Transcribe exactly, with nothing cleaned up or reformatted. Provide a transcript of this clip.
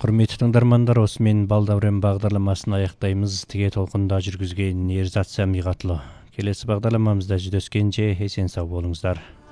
Құрметті тыңдармандар, осымен Балдәурен бағдарламасын аяқтаймыз. Тіге толқында жүргізген Ерзат Сәмиғатлы. Келесі бағдарламамызда жүздескенше есен сау болыңыздар.